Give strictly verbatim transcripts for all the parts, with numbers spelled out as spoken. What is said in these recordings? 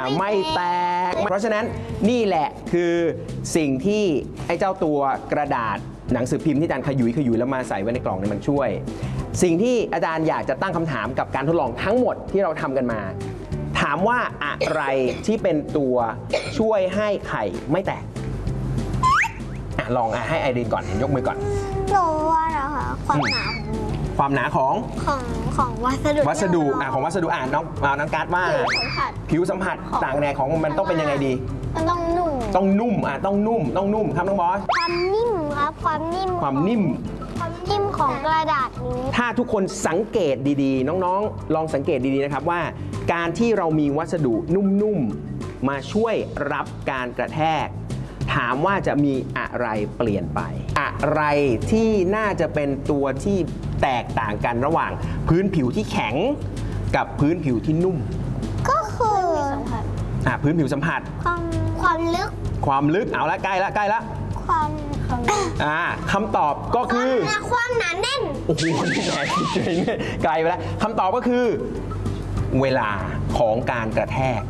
ไม่แตกเพราะฉะนั้นนี่แหละคือสิ่งที่ไอ้เจ้าตัวกระดาษหนังสือพิมพ์ที่อาจารย์ขยุยขยุยแล้วมาใส่ไว้ในกล่องเนี่ยมันช่วย สิ่งที่อาจารย์อยากจะตั้งคำถามกับการทดลองทั้งหมดที่เราทำกันมาถามว่าอะไรที่เป็นตัวช่วยให้ไข่ไม่แตกอ่ะลองอ่ะให้ไอรีนก่อนยกมือก่อนหนูว่านะคะความหนาความหนาของของของวัสดุวัสดุอ่ะของวัสดุอ่านน้องน้องการ์ดว่าผิวสัมผัสต่างแนวของมันต้องเป็นยังไงดีมันต้องนุ่มต้องนุ่มอ่ะต้องนุ่มต้องนุ่มครับน้องบอสความนิ่มครับความนิ่มความนิ่มความนิ่มของกระดาษนี้ถ้าทุกคนสังเกตดีๆน้องๆลองสังเกตดีๆนะครับว่าการที่เรามีวัสดุนุ่มๆมาช่วยรับการกระแทกถามว่าจะมีอะไรเปลี่ยนไปอะไรที่น่าจะเป็นตัวที่แตกต่างกันระหว่างพื้นผิวที่แข็งกับพื้นผิวที่นุ่มก็คืออ่ะพื้นผิวสัมผัสความความลึกความลึกเอาละใกล้ละใกล้ละความอ่าคำตอบก็คือความหนาแน่นโอ้โหนี่ไงไกลไปแล้วคำตอบก็คือเวลาของการกระแทก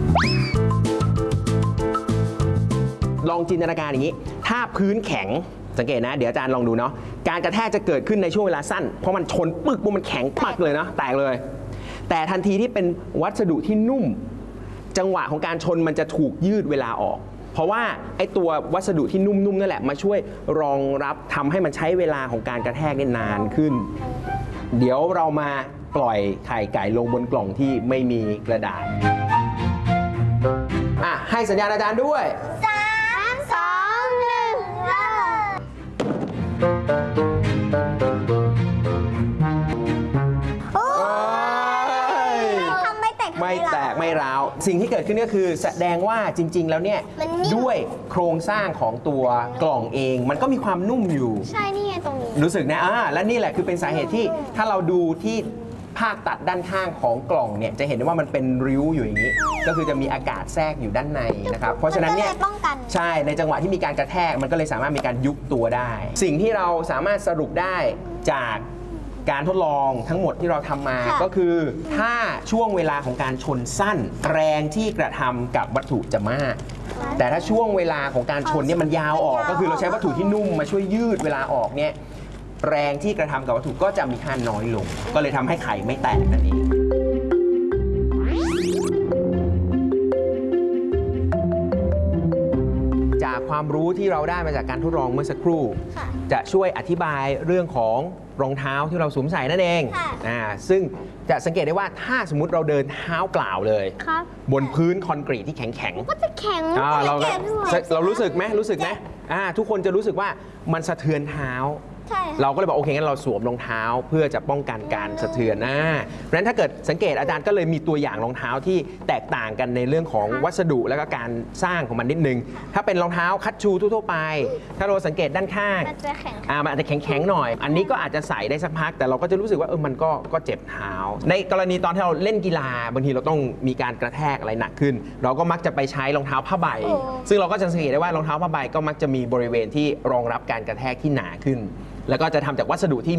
ลองจินตนาการอย่างนี้ถ้าพื้นแข็งสังเกตนะเดี๋ยวอาจารย์ลองดูเนาะการกระแทกจะเกิดขึ้นในช่วงเวลาสั้นเพราะมันชนปึกปุ๊บมันแข็งปักเลยเนาะแตกเลยแต่ทันทีที่เป็นวัสดุที่นุ่มจังหวะของการชนมันจะถูกยืดเวลาออกเพราะว่าไอ้ตัววัสดุที่นุ่มๆนั่นแหละมาช่วยรองรับทำให้มันใช้เวลาของการกระแทกได้นานขึ้นเดี๋ยวเรามาปล่อยไข่ไก่ลงบนกล่องที่ไม่มีกระดาษอ่ะให้สัญญาณอาจารย์ด้วยสามสองหนึ่งเริ่มทำไม่แตกไม่แตกไม่ร้าวสิ่งที่เกิดขึ้นก็คือแสดงว่าจริงๆแล้วเนี่ยด้วยโครงสร้างของตัวกล่องเองมันก็มีความนุ่มอยู่ใช่นี่ไงตรงนี้รู้สึกนะอ่าและนี่แหละคือเป็นสาเหตุที่ถ้าเราดูที่ภาคตัดด้านข้างของกล่องเนี่ยจะเห็นได้ว่ามันเป็นริ้วอยู่อย่างนี้ก็คือจะมีอากาศแทรกอยู่ด้านในนะครับเพราะฉะนั้นเนี่ยใช่ในจังหวะที่มีการกระแทกมันก็เลยสามารถมีการยุบตัวได้สิ่งที่เราสามารถสรุปได้จากการทดลองทั้งหมดที่เราทำมาก็คือถ้าช่วงเวลาของการชนสั้นแรงที่กระทำกับวัตถุจะมากแต่ถ้าช่วงเวลาของการชนเนี่ยมันยาวออกก็คือเราใช้วัตถุที่นุ่มมาช่วยยืดเวลาออกเนี่ยแรงที่กระทำกับวัตถุก็จะมีค่าน้อยลงก็เลยทำให้ไข่ไม่แตกนั่นเองจากความรู้ที่เราได้มาจากการทดลองเมื่อสักครู่จะช่วยอธิบายเรื่องของรองเท้าที่เราสวมใส่นั่นเองอ่าซึ่งจะสังเกตได้ว่าถ้าสมมุติเราเดินเท้าเปล่าเลยบนพื้นคอนกรีตที่แข็งแข็งก็จะแข็งเราเรารู้สึกไหมรู้สึกไหมอ่าทุกคนจะรู้สึกว่ามันสะเทือนเท้าเราก็เลยบอกโอเคงั้นเราสวมรองเท้าเพื่อจะป้องกันการสะเทือนนะเพราะฉะนั้นถ้าเกิดสังเกตอาจารย์ก็เลยมีตัวอย่างรองเท้าที่แตกต่างกันในเรื่องของวัสดุแล้วก็การสร้างของมันนิดนึงถ้าเป็นรองเท้าคัชชูทั่วๆไปถ้าเราสังเกตด้านข้างมันจะแข็งอ่ามันอาจจะแข็งๆหน่อยอันนี้ก็อาจจะใส่ได้สักพักแต่เราก็จะรู้สึกว่าเออมันก็ก็เจ็บเท้าในกรณีตอนที่เราเล่นกีฬาบางทีเราต้องมีการกระแทกอะไรหนักขึ้นเราก็มักจะไปใช้รองเท้าผ้าใบซึ่งเราก็จะสังเกตได้ว่ารองเท้าผ้าใบก็มักจะมีบริเวณที่รองรับการกระแทกที่หนาขึ้นแล้วก็จะทำจากวัสดุที่